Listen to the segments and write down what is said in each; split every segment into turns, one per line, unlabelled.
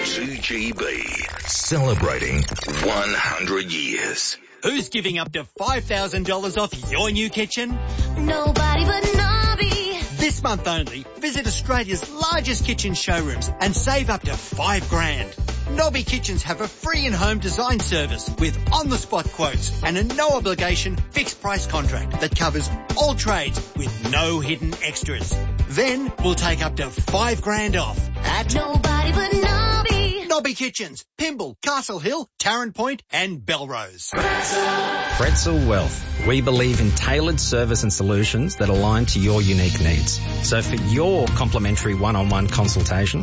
2GB, celebrating 100 years.
Who's giving up to $5,000 off your new kitchen?
Nobody but Nobby.
This month only, visit Australia's largest kitchen showrooms and save up to $5,000. Nobby Kitchens have a free in-home design service with on-the-spot quotes and a no-obligation fixed-price contract that covers all trades with no hidden extras. Then we'll take up to $5,000 off at
Nobody but Nobby.
Nobby Kitchens, Pymble, Castle Hill, Tarrant Point and Belrose.
Pretzel Wealth. We believe in tailored service and solutions that align to your unique needs. So for your complimentary one-on-one consultation,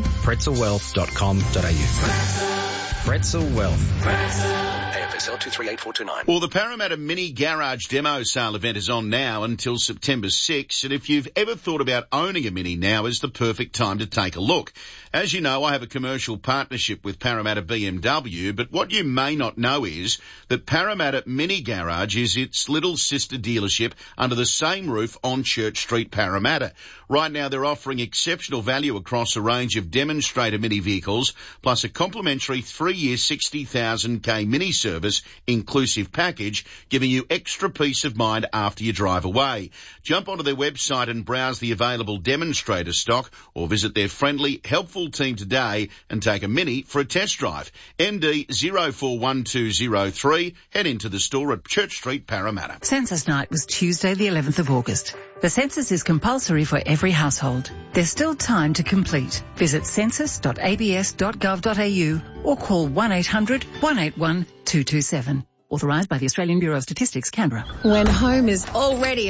pretzelwealth.com.au. Pretzel Wealth.
AFSL 238429.
Well, the Parramatta Mini Garage Demo Sale event is on now until September 6, and if you've ever thought about owning a Mini, now is the perfect time to take a look. As you know, I have a commercial partnership with Parramatta BMW, but what you may not know is that Parramatta Mini Garage is its little sister dealership under the same roof on Church Street, Parramatta. Right now, they're offering exceptional value across a range of demonstrator mini vehicles, plus a complimentary 3-year 60,000k mini service inclusive package, giving you extra peace of mind after you drive away. Jump onto their website and browse the available demonstrator stock, or visit their friendly, helpful team today and take a Mini for a test drive. MD 041203. Head into the store at Church Street, Parramatta.
Census night was Tuesday the 11th of August. The census is compulsory for every household. There's still time to complete. Visit census.abs.gov.au or call 1800 181 227. Authorised by the Australian Bureau of Statistics, Canberra.
When home is already